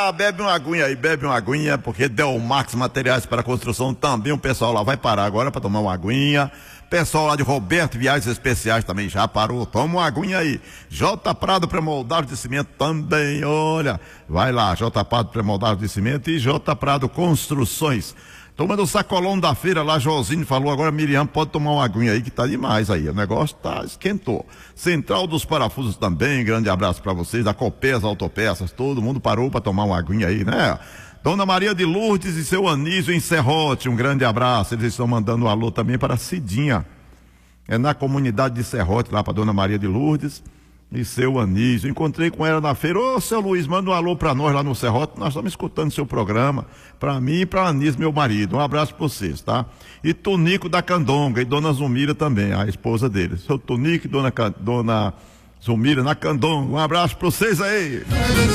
bebe uma aguinha, porque Delmax Materiais para Construção também, o pessoal lá vai parar agora para tomar uma aguinha. Pessoal lá de Roberto Viagens Especiais também já parou, toma uma aguinha aí. J Prado Pré-Moldado de Cimento também, olha, vai lá, J Prado Pré-Moldado de Cimento e J Prado Construções. Turma do sacolão da feira lá, Josinho falou, agora Miriam pode tomar uma aguinha aí que tá demais aí, o negócio esquentou. Central dos Parafusos também, grande abraço para vocês, da Copesa Autopeças, todo mundo parou para tomar uma aguinha aí, né? Dona Maria de Lourdes e seu Anísio em Serrote, um grande abraço, eles estão mandando um alô também para Cidinha, é na comunidade de Serrote, lá para Dona Maria de Lourdes e seu Anísio. Encontrei com ela na feira. Ô, seu Luiz, manda um alô pra nós lá no Serrote, nós estamos escutando seu programa, pra mim e pra Anísio, meu marido. Um abraço pra vocês, tá? E Tonico da Candonga e Dona Zumira também, a esposa dele. Seu Tonico e Dona Zumira na Candonga, um abraço pra vocês aí.